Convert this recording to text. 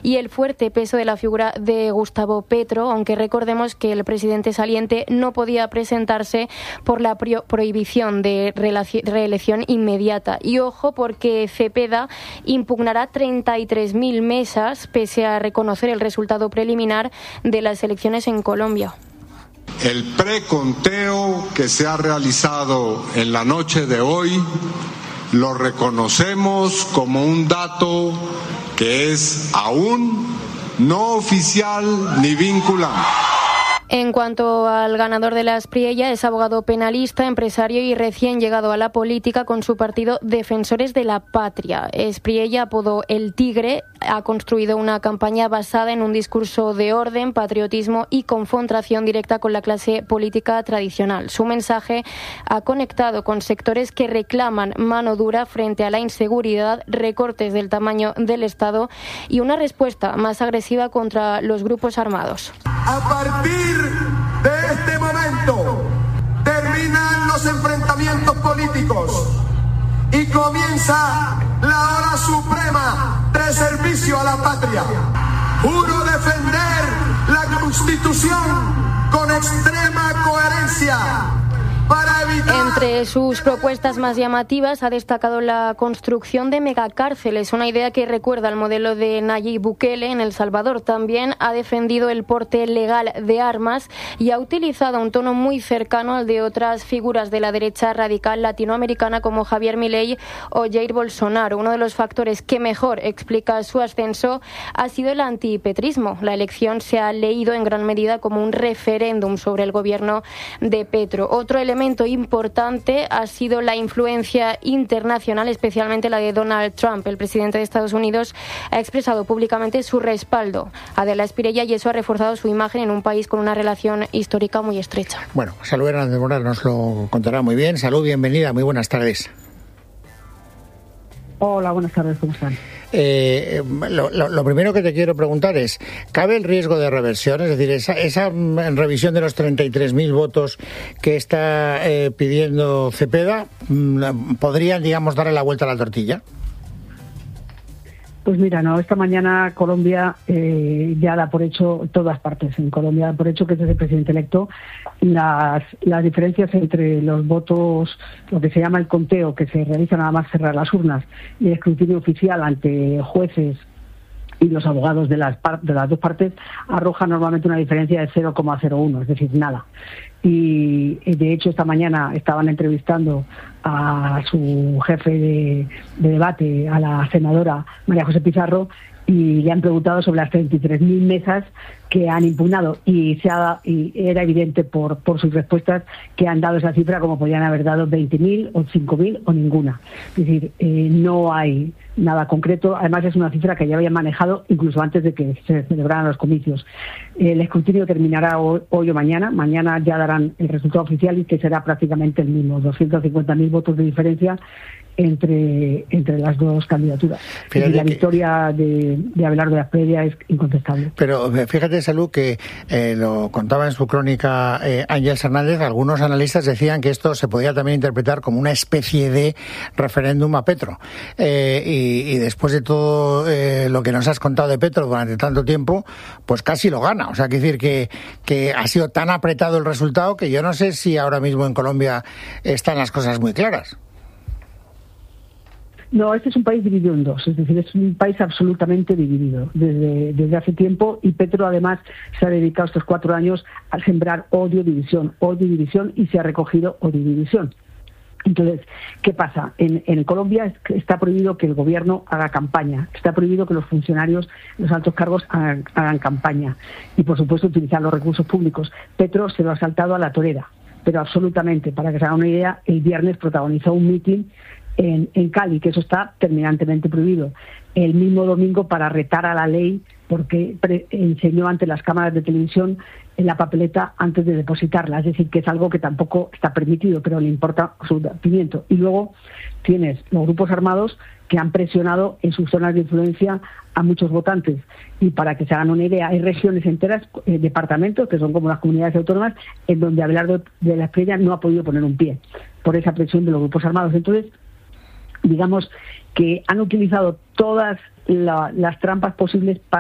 y el fuerte peso de la figura de Gustavo Petro, aunque recordemos que el presidente saliente no podía presentarse por la prohibición de reelección inmediata. Y ojo, porque Cepeda impugnará 33.000 mesas pese a reconocer el resultado preliminar de las elecciones en Colombia. El preconteo que se ha realizado en la noche de hoy lo reconocemos como un dato que es aún no oficial ni vinculante. En cuanto al ganador de la Espriella, es abogado penalista, empresario y recién llegado a la política con su partido Defensores de la Patria. Espriella, apodado El Tigre, ha construido una campaña basada en un discurso de orden, patriotismo y confrontación directa con la clase política tradicional. Su mensaje ha conectado con sectores que reclaman mano dura frente a la inseguridad, recortes del tamaño del Estado y una respuesta más agresiva contra los grupos armados. A partir de este momento terminan los enfrentamientos políticos y comienza la hora suprema de servicio a la patria. Juro defender la Constitución con extrema coherencia. Entre sus propuestas más llamativas ha destacado la construcción de megacárceles, una idea que recuerda al modelo de Nayib Bukele en El Salvador. También ha defendido el porte legal de armas y ha utilizado un tono muy cercano al de otras figuras de la derecha radical latinoamericana como Javier Milei o Jair Bolsonaro. Uno de los factores que mejor explica su ascenso ha sido el antipetrismo. La elección se ha leído en gran medida como un referéndum sobre el gobierno de Petro. Otro elemento importante ha sido la influencia internacional, especialmente la de Donald Trump. El presidente de Estados Unidos ha expresado públicamente su respaldo a De la Espriella y eso ha reforzado su imagen en un país con una relación histórica muy estrecha. Bueno, Salud Hernández Moral nos lo contará muy bien. Salud, bienvenida, muy buenas tardes. Hola, buenas tardes, ¿cómo están? Lo primero que te quiero preguntar es, ¿cabe el riesgo de reversión? Es decir, esa revisión de los 33.000 votos que está pidiendo Cepeda, ¿podrían, digamos, darle la vuelta a la tortilla? Pues mira, no, esta mañana Colombia ya da por hecho, todas partes en Colombia da por hecho que es el presidente electo. Las diferencias entre los votos, lo que se llama el conteo, que se realiza nada más cerrar las urnas, y el escrutinio oficial ante jueces y los abogados de las dos partes, arroja normalmente una diferencia de 0,01, es decir, nada. Y de hecho esta mañana estaban entrevistando a su jefe de debate, a la senadora María José Pizarro, y le han preguntado sobre las 33.000 mesas que han impugnado y era evidente por sus respuestas que han dado esa cifra como podían haber dado 20.000 o 5.000 o ninguna. Es decir, no hay nada concreto. Además es una cifra que ya habían manejado incluso antes de que se celebraran los comicios. El escrutinio terminará hoy o mañana. Mañana ya darán el resultado oficial y que será prácticamente el mismo, 250.000 votos de diferencia entre las dos candidaturas. Y la victoria de Abelardo de la Espriella es incontestable. Pero fíjate, Salud, que lo contaba en su crónica Ángel Hernández, algunos analistas decían que esto se podía también interpretar como una especie de referéndum a Petro. Y después de todo lo que nos has contado de Petro durante tanto tiempo, pues casi lo gana. O sea, quiere decir que ha sido tan apretado el resultado que yo no sé si ahora mismo en Colombia están las cosas muy claras. No, este es un país dividido en dos, es decir, es un país absolutamente dividido desde hace tiempo, y Petro además se ha dedicado estos 4 años a sembrar odio, división y se ha recogido odio y división. Entonces, ¿qué pasa? En Colombia está prohibido que el gobierno haga campaña, está prohibido que los funcionarios, los altos cargos hagan campaña y, por supuesto, utilizar los recursos públicos. Petro se lo ha saltado a la torera, pero absolutamente. Para que se haga una idea, el viernes protagonizó un mitin en Cali, que eso está terminantemente prohibido. El mismo domingo, para retar a la ley, porque enseñó ante las cámaras de televisión en la papeleta antes de depositarla, es decir, que es algo que tampoco está permitido, pero le importa su pimiento. Y luego tienes los grupos armados que han presionado en sus zonas de influencia a muchos votantes. Y para que se hagan una idea, hay regiones enteras, departamentos, que son como las comunidades autónomas, en donde Abelardo de la Espriella no ha podido poner un pie por esa presión de los grupos armados. Entonces, digamos que han utilizado todas las trampas posibles para